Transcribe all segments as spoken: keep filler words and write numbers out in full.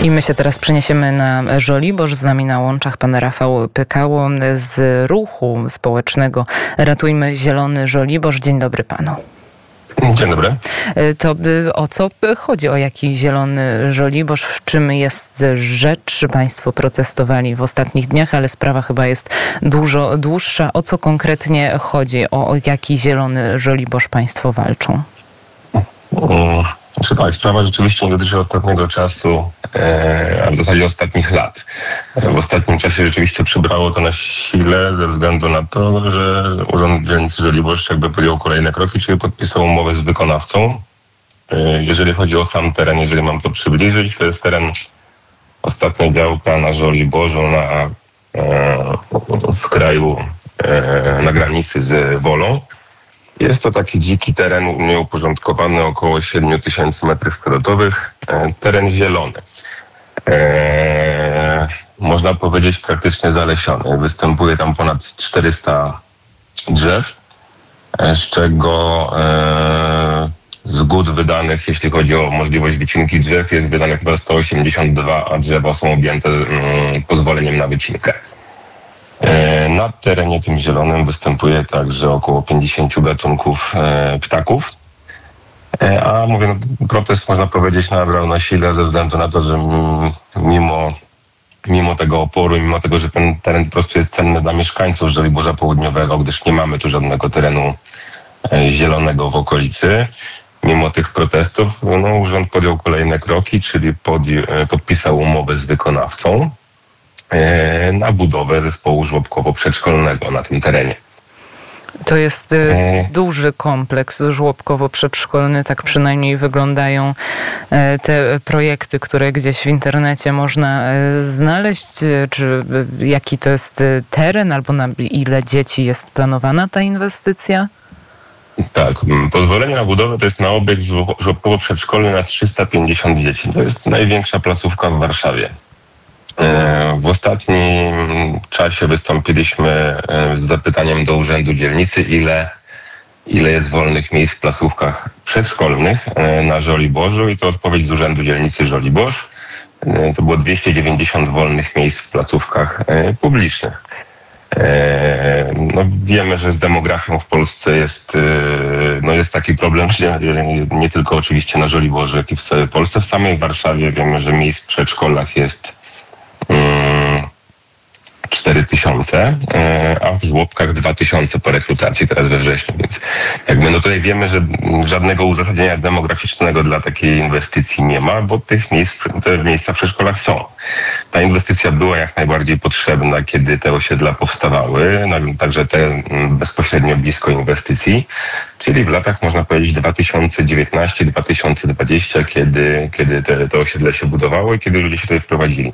I my się teraz przeniesiemy na Żoliborz. Z nami na łączach pan Rafał Pykało z ruchu społecznego Ratujmy Zielony Żoliborz. Dzień dobry panu. Dzień dobry. To o co chodzi? O jaki zielony Żoliborz? W czym jest rzecz? Państwo protestowali w ostatnich dniach, ale sprawa chyba jest dużo dłuższa. O co konkretnie chodzi? O, o jaki zielony Żoliborz państwo walczą? Hmm. Znaczy tak, sprawa rzeczywiście nie dotyczy ostatniego czasu, e, a w zasadzie ostatnich lat. E, w ostatnim czasie rzeczywiście przybrało to na sile ze względu na to, że Urząd Dzielnicy Żoliborz jakby podjął kolejne kroki, czyli podpisał umowę z wykonawcą. E, jeżeli chodzi o sam teren, jeżeli mam to przybliżyć, to jest teren ostatnia działka na Żoliborzu, na e, skraju, e, na granicy z Wolą. Jest to taki dziki teren nieuporządkowany, około siedem tysięcy metrów kwadratowych, teren zielony. Eee, można powiedzieć praktycznie zalesiony. Występuje tam ponad czterysta drzew, z czego e, zgód wydanych, jeśli chodzi o możliwość wycinki drzew, jest wydanych chyba sto osiemdziesiąt dwa, a drzewa są objęte mm, pozwoleniem na wycinkę. Na terenie tym zielonym występuje także około pięćdziesiąt gatunków e, ptaków. E, a mówię, no, protest można powiedzieć nabrał na sile ze względu na to, że m, mimo, mimo tego oporu, mimo tego, że ten teren po prostu jest cenny dla mieszkańców Żoliborza Południowego, gdyż nie mamy tu żadnego terenu e, zielonego w okolicy, mimo tych protestów, no, urząd podjął kolejne kroki, czyli podj- podpisał umowę z wykonawcą na budowę zespołu żłobkowo-przedszkolnego na tym terenie. To jest y, duży kompleks żłobkowo-przedszkolny, tak przynajmniej wyglądają y, te projekty, które gdzieś w internecie można y, znaleźć. Y, czy y, jaki to jest y, teren, albo na ile dzieci jest planowana ta inwestycja? Tak, pozwolenie na budowę to jest na obiekt żłobkowo-przedszkolny na trzysta pięćdziesiąt dzieci. To jest największa placówka w Warszawie. W ostatnim czasie wystąpiliśmy z zapytaniem do Urzędu Dzielnicy, ile, ile jest wolnych miejsc w placówkach przedszkolnych na Żoliborzu, i to odpowiedź z Urzędu Dzielnicy Żoliborz. To było dwieście dziewięćdziesiąt wolnych miejsc w placówkach publicznych. No, wiemy, że z demografią w Polsce jest, no, jest taki problem, że nie tylko oczywiście na Żoliborzu, jak i w całej Polsce. W samej Warszawie wiemy, że miejsc w przedszkolach jest cztery tysiące, a w żłobkach dwa tysiące po rekrutacji teraz we wrześniu, więc jakby no tutaj wiemy, że żadnego uzasadnienia demograficznego dla takiej inwestycji nie ma, bo tych miejsc, te miejsca w przedszkolach są. Ta inwestycja była jak najbardziej potrzebna, kiedy te osiedla powstawały, także te bezpośrednio blisko inwestycji, czyli w latach można powiedzieć dwa tysiące dziewiętnasty do dwa tysiące dwudziestego, kiedy, kiedy te, te osiedle się budowało i kiedy ludzie się tutaj wprowadzili.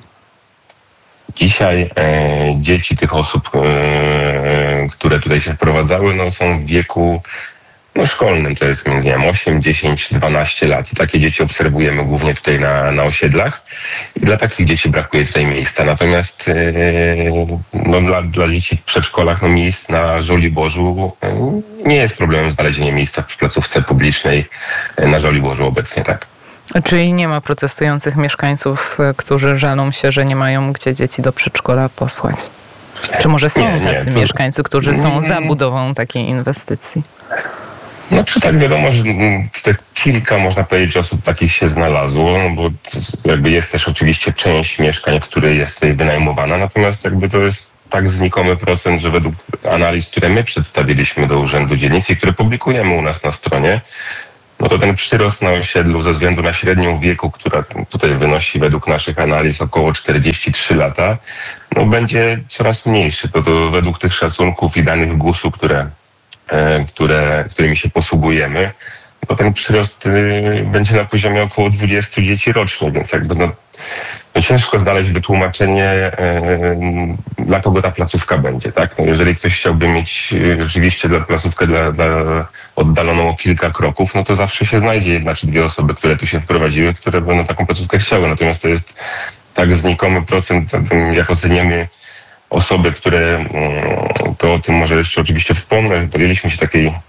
Dzisiaj e, dzieci tych osób, e, które tutaj się wprowadzały, no, są w wieku no, szkolnym, to jest między osiem, dziesięć, dwanaście lat. I takie dzieci obserwujemy głównie tutaj na, na osiedlach. I dla takich dzieci brakuje tutaj miejsca. Natomiast e, no, dla, dla dzieci w przedszkolach no, miejsc na Żoliborzu e, nie jest problemem znalezienie miejsca w placówce publicznej na Żoliborzu obecnie, tak. Czyli nie ma protestujących mieszkańców, którzy żalą się, że nie mają gdzie dzieci do przedszkola posłać? Czy może są nie, tacy nie, to... mieszkańcy, którzy są za budową takiej inwestycji? Znaczy tak, wiadomo, że te kilka, można powiedzieć, osób takich się znalazło, no bo jakby jest też oczywiście część mieszkań, w której jest tutaj wynajmowana, natomiast jakby to jest tak znikomy procent, że według analiz, które my przedstawiliśmy do Urzędu Dzielnicy i które publikujemy u nas na stronie, no to ten przyrost na osiedlu ze względu na średnią wieku, która tutaj wynosi według naszych analiz około czterdzieści trzy lata, no będzie coraz mniejszy. To, to według tych szacunków i danych gusu, które, e, które, którymi się posługujemy, no ten przyrost y, będzie na poziomie około dwudziestu dzieci rocznie, więc jakby no, no ciężko znaleźć wytłumaczenie, e, dla kogo ta placówka będzie, tak? No jeżeli ktoś chciałby mieć rzeczywiście dla placówkę dla, dla oddaloną o kilka kroków, no to zawsze się znajdzie jedna czy dwie osoby, które tu się wprowadziły, które będą taką placówkę chciały. Natomiast to jest tak znikomy procent, jak oceniamy osoby, które, to o tym może jeszcze oczywiście wspomnę, podjęliśmy się takiej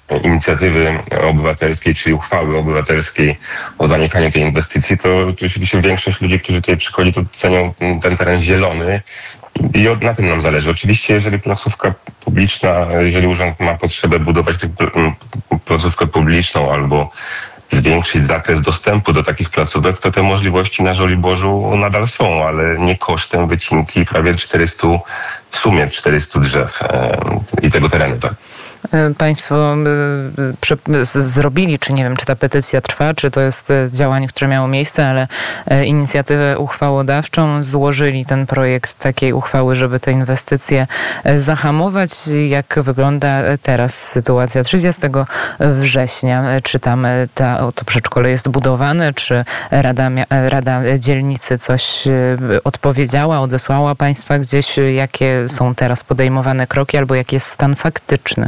inicjatywy obywatelskiej, czyli uchwały obywatelskiej o zaniechaniu tej inwestycji, to oczywiście większość ludzi, którzy tutaj przychodzi, to cenią ten teren zielony i na tym nam zależy. Oczywiście, jeżeli placówka publiczna, jeżeli urząd ma potrzebę budować placówkę publiczną albo zwiększyć zakres dostępu do takich placówek, to te możliwości na Żoliborzu nadal są, ale nie kosztem wycinki prawie czterysta, w sumie czterysta drzew i tego terenu, tak. Państwo zrobili, czy nie wiem, czy ta petycja trwa, czy to jest działanie, które miało miejsce, ale inicjatywę uchwałodawczą, złożyli ten projekt takiej uchwały, żeby te inwestycje zahamować. Jak wygląda teraz sytuacja trzydziestego września? Czy tam ta, to przedszkole jest budowane? Czy Rada, Rada Dzielnicy coś odpowiedziała, odesłała Państwa gdzieś? Jakie są teraz podejmowane kroki albo jaki jest stan faktyczny?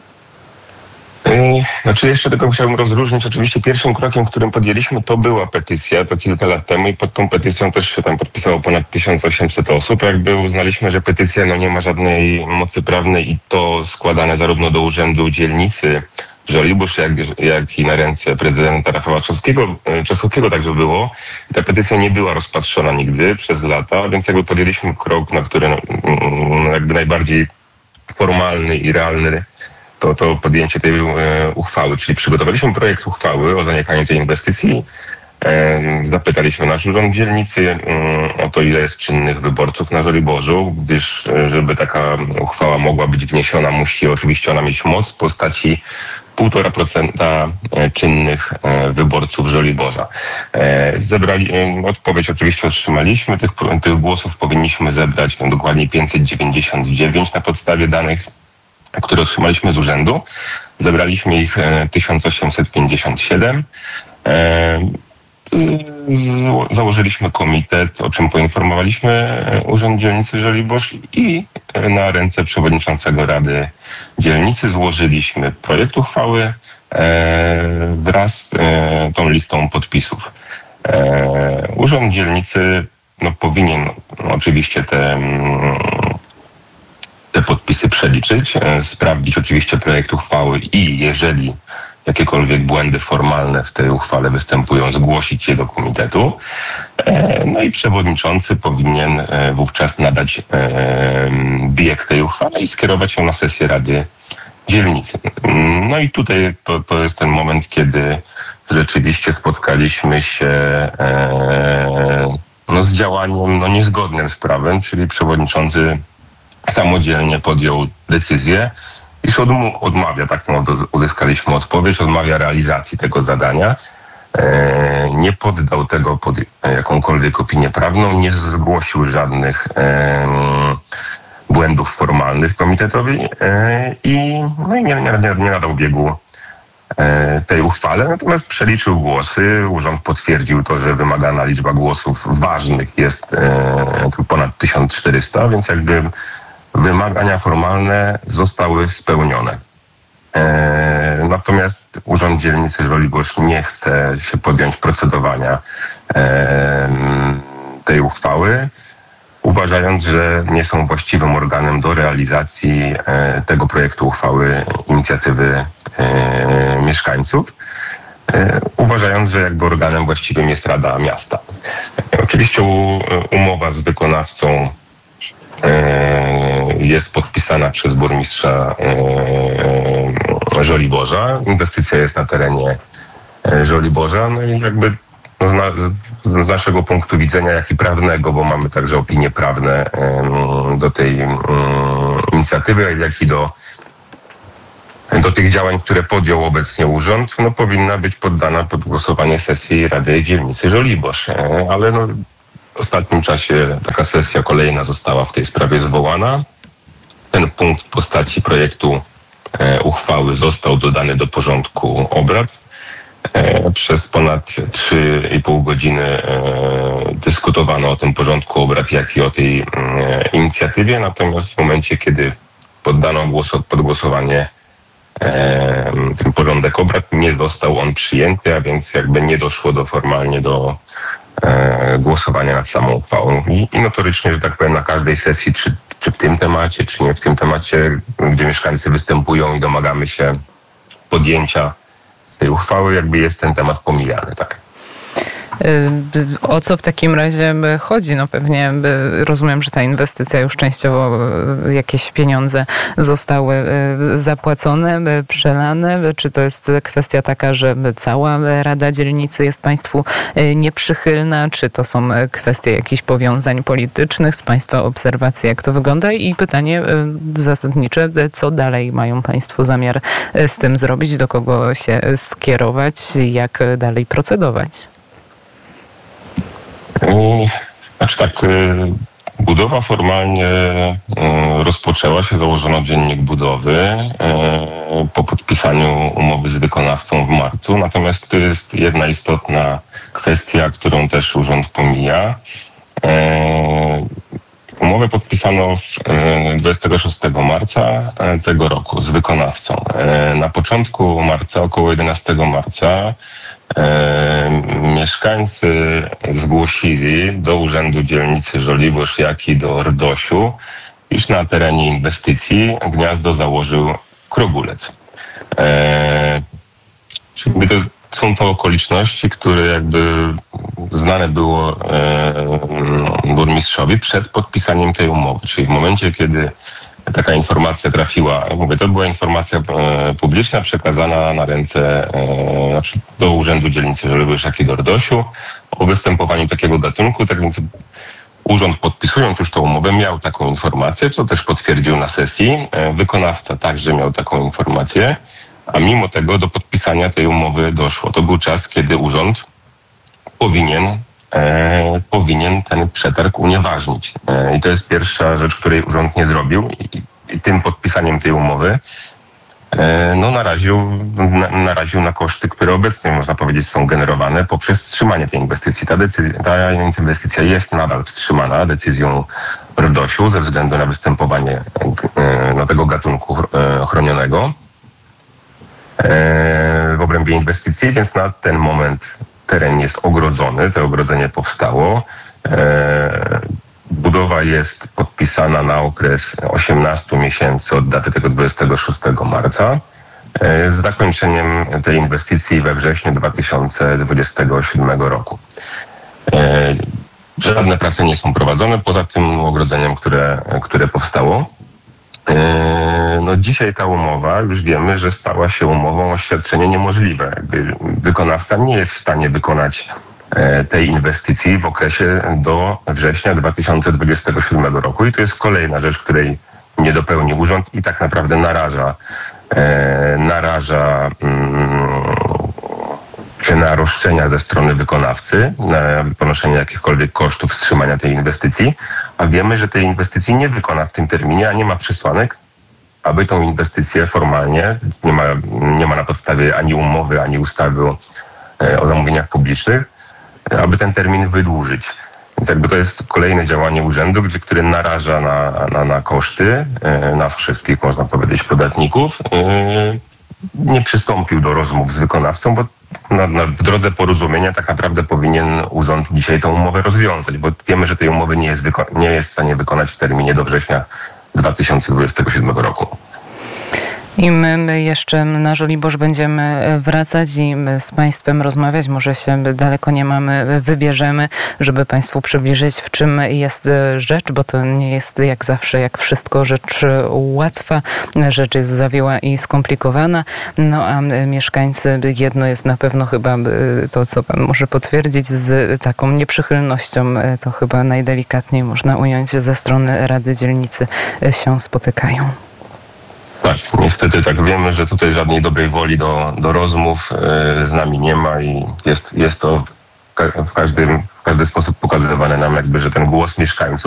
Znaczy jeszcze tylko chciałbym rozróżnić. Oczywiście pierwszym krokiem, którym podjęliśmy, to była petycja, to kilka lat temu i pod tą petycją też się tam podpisało ponad tysiąc osiemset osób. Jakby uznaliśmy, że petycja no, nie ma żadnej mocy prawnej i to składane zarówno do Urzędu Dzielnicy Żoliborz, jak, jak i na ręce prezydenta Rafała Trzaskowskiego, Trzaskowskiego także było. I ta petycja nie była rozpatrzona nigdy przez lata, więc jakby podjęliśmy krok, na który no, jakby najbardziej formalny i realny To, to podjęcie tej e, uchwały, czyli przygotowaliśmy projekt uchwały o zaniechaniu tej inwestycji. E, zapytaliśmy nasz urząd dzielnicy e, o to, ile jest czynnych wyborców na Żoliborzu, gdyż e, żeby taka uchwała mogła być wniesiona, musi oczywiście ona mieć moc w postaci półtora procenta czynnych wyborców Żoliborza. E, zebrali, e, odpowiedź oczywiście otrzymaliśmy. Tych, tych głosów powinniśmy zebrać no, dokładnie pięćset dziewięćdziesiąt dziewięć na podstawie danych, które otrzymaliśmy z urzędu. Zebraliśmy ich tysiąc osiemset pięćdziesiąt siedem. Założyliśmy komitet, o czym poinformowaliśmy Urząd Dzielnicy Żoliborz i na ręce przewodniczącego Rady Dzielnicy złożyliśmy projekt uchwały wraz z tą listą podpisów. Urząd Dzielnicy no, powinien oczywiście te te podpisy przeliczyć, sprawdzić oczywiście projekt uchwały i jeżeli jakiekolwiek błędy formalne w tej uchwale występują, zgłosić je do komitetu. No i przewodniczący powinien wówczas nadać bieg tej uchwale i skierować ją na sesję Rady Dzielnicy. No i tutaj to, to jest ten moment, kiedy rzeczywiście spotkaliśmy się no, z działaniem no, niezgodnym z prawem, czyli przewodniczący samodzielnie podjął decyzję, iż odmawia, tak no, uzyskaliśmy odpowiedź, odmawia realizacji tego zadania. E, nie poddał tego pod jakąkolwiek opinię prawną, nie zgłosił żadnych e, błędów formalnych komitetowi e, i, no i nie, nie, nie nadał biegu e, tej uchwale, natomiast przeliczył głosy. Urząd potwierdził to, że wymagana liczba głosów ważnych jest e, ponad tysiąc czterysta, więc jakby wymagania formalne zostały spełnione. E, natomiast Urząd Dzielnicy Żoliborz nie chce się podjąć procedowania e, tej uchwały, uważając, że nie są właściwym organem do realizacji e, tego projektu uchwały inicjatywy e, mieszkańców, e, uważając, że jakby organem właściwym jest Rada Miasta. E, oczywiście u, umowa z wykonawcą jest podpisana przez burmistrza Żoliborza. Inwestycja jest na terenie Żoliborza. No i jakby z naszego punktu widzenia, jak i prawnego, bo mamy także opinie prawne do tej inicjatywy, jak i do, do tych działań, które podjął obecnie urząd, no powinna być poddana pod głosowanie sesji Rady Dzielnicy Żoliborz. Ale no, w ostatnim czasie taka sesja kolejna została w tej sprawie zwołana. Ten punkt w postaci projektu e, uchwały został dodany do porządku obrad. E, przez ponad trzy i pół godziny e, dyskutowano o tym porządku obrad, jak i o tej e, inicjatywie. Natomiast w momencie, kiedy poddano głos, pod głosowanie e, ten porządek obrad, nie został on przyjęty, a więc jakby nie doszło do formalnie do głosowania nad samą uchwałą. I, i notorycznie, że tak powiem, na każdej sesji, czy, czy w tym temacie, czy nie w tym temacie, gdzie mieszkańcy występują i domagamy się podjęcia tej uchwały jakby jest ten temat pomijany, tak. O co w takim razie chodzi? No pewnie rozumiem, że ta inwestycja już częściowo jakieś pieniądze zostały zapłacone, przelane. Czy to jest kwestia taka, że cała Rada Dzielnicy jest państwu nieprzychylna? Czy to są kwestie jakichś powiązań politycznych? Z państwa obserwacji, jak to wygląda? I pytanie zasadnicze, co dalej mają państwo zamiar z tym zrobić? Do kogo się skierować? Jak dalej procedować? Znaczy tak, budowa formalnie rozpoczęła się, założono dziennik budowy po podpisaniu umowy z wykonawcą w marcu. Natomiast to jest jedna istotna kwestia, którą też urząd pomija. Umowę podpisano dwudziestego szóstego marca tego roku z wykonawcą. Na początku marca, około jedenastego marca, mieszkańcy zgłosili do Urzędu Dzielnicy Żoliborz, jak i do RDOŚ-u, iż na terenie inwestycji gniazdo założył krogulec. Czyli to są to okoliczności, które jakby znane było burmistrzowi przed podpisaniem tej umowy. Czyli w momencie, kiedy taka informacja trafiła, mówię, to była informacja publiczna przekazana na ręce, znaczy do Urzędu Dzielnicy Żoliborz, jak i do RDOŚ-u o występowaniu takiego gatunku. Tak więc urząd, podpisując już tą umowę, miał taką informację, co też potwierdził na sesji. Wykonawca także miał taką informację, a mimo tego do podpisania tej umowy doszło. To był czas, kiedy urząd powinien E, powinien ten przetarg unieważnić. E, I to jest pierwsza rzecz, której urząd nie zrobił. I, i tym podpisaniem tej umowy e, no naraził, na, naraził na koszty, które obecnie, można powiedzieć, są generowane poprzez wstrzymanie tej inwestycji. Ta, decyzja, ta inwestycja jest nadal wstrzymana decyzją RDOŚ-u ze względu na występowanie e, no, tego gatunku e, chronionego e, w obrębie inwestycji, więc na ten moment teren jest ogrodzony, to ogrodzenie powstało. Budowa jest podpisana na okres osiemnastu miesięcy od daty tego dwudziestego szóstego marca z zakończeniem tej inwestycji we wrześniu dwa tysiące dwudziestego siódmego roku. Żadne prace nie są prowadzone poza tym ogrodzeniem, które, które powstało. No dzisiaj ta umowa, już wiemy, że stała się umową o świadczenie niemożliwe. Jakby wykonawca nie jest w stanie wykonać tej inwestycji w okresie do września dwa tysiące dwudziestego siódmego roku. I to jest kolejna rzecz, której nie dopełni urząd i tak naprawdę naraża, naraża się na roszczenia ze strony wykonawcy, na ponoszenie jakichkolwiek kosztów wstrzymania tej inwestycji, a wiemy, że tej inwestycji nie wykona w tym terminie, a nie ma przesłanek, aby tą inwestycję formalnie, nie ma, nie ma na podstawie ani umowy, ani ustawy o, o zamówieniach publicznych, aby ten termin wydłużyć. Więc jakby to jest kolejne działanie urzędu, gdzie, który naraża na, na, na koszty e, nas wszystkich, można powiedzieć, podatników. E, nie przystąpił do rozmów z wykonawcą, bo na, na, w drodze porozumienia tak naprawdę powinien urząd dzisiaj tę umowę rozwiązać, bo wiemy, że tej umowy nie jest, wyko- nie jest w stanie wykonać w terminie do września dwa tysiące dwudziestego siódmego roku. I my jeszcze na Żoliborz będziemy wracać i z państwem rozmawiać. Może się daleko nie mamy, wybierzemy, żeby państwu przybliżyć, w czym jest rzecz, bo to nie jest jak zawsze, jak wszystko, rzecz łatwa. Rzecz jest zawiła i skomplikowana. No a mieszkańcy, jedno jest na pewno chyba to, co pan może potwierdzić, z taką nieprzychylnością, to chyba najdelikatniej można ująć, ze strony Rady Dzielnicy się spotykają. Tak, niestety tak wiemy, że tutaj żadnej dobrej woli do, do rozmów y, z nami nie ma i jest, jest to w, ka- w, każdym, w każdy sposób pokazywane nam jakby, że ten głos mieszkańców